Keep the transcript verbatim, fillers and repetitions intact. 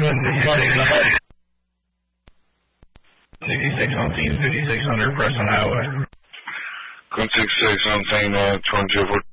sixty-six on scene, fifty-six hundred Preston Highway. Code sixty-six on scene, uh, twenty-two forty.